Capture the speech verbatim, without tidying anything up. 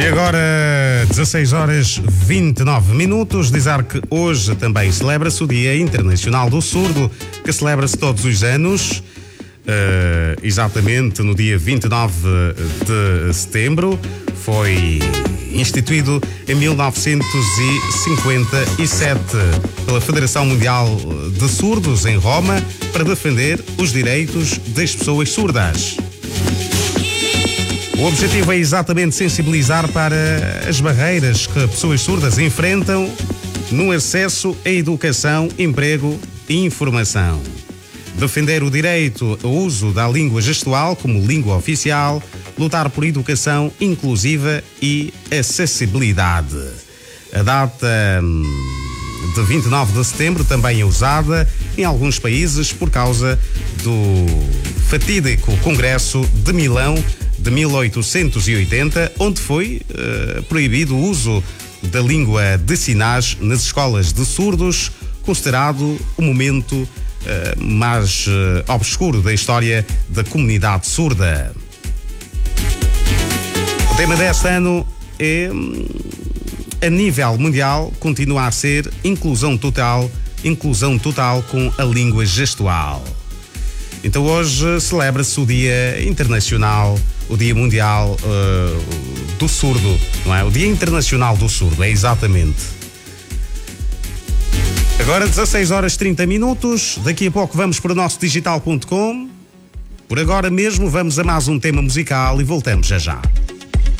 E agora, dezasseis horas vinte e nove minutos, dizer que hoje também celebra-se o Dia Internacional do Surdo, que celebra-se todos os anos, uh, exatamente no dia vinte e nove de setembro. Foi instituído em mil novecentos e cinquenta e sete pela Federação Mundial de Surdos em Roma para defender os direitos das pessoas surdas. O objetivo é exatamente sensibilizar para as barreiras que pessoas surdas enfrentam no acesso à educação, emprego e informação. Defender o direito ao uso da língua gestual como língua oficial, lutar por educação inclusiva e acessibilidade. A data de vinte e nove de setembro também é usada em alguns países por causa do fatídico Congresso de Milão de mil oitocentos e oitenta, onde foi uh, proibido o uso da língua de sinais nas escolas de surdos, considerado o momento uh, mais uh, obscuro da história da comunidade surda. O tema deste ano é, a nível mundial, continua a ser inclusão total, inclusão total com a língua gestual. Então hoje celebra-se o Dia Internacional, o Dia Mundial uh, do Surdo, não é? O Dia Internacional do Surdo, é exatamente. Agora dezasseis horas e trinta minutos, daqui a pouco vamos para o nosso digital ponto com. Por agora mesmo vamos a mais um tema musical e voltamos já já.